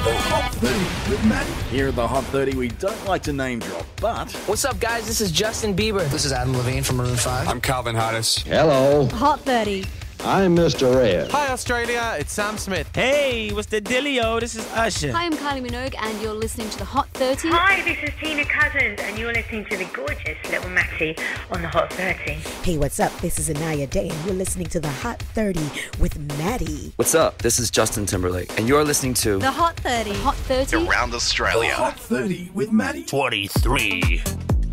The Hot 30 with Maddie. Here at the Hot 30, we don't like to name drop, but... What's up, guys? This is Justin Bieber. This is Adam Levine from Maroon 5. I'm Calvin Harris. Hello. Hot 30. I'm Mr. Red. Hi, Australia. It's Sam Smith. Hey, what's the dealio? This is Usher. Hi, I'm Kylie Minogue, and you're listening to the Hot 30. Hi, this is Tina Cousins, and you're listening to the gorgeous Little Maxi on the Hot 30. Hey, what's up? This is Anaya Day, and you're listening to the Hot 30 with Maddie. What's up? This is Justin Timberlake, and you're listening to the Hot 30. Hot 30. Around Australia. The Hot 30 with Maddie. 23.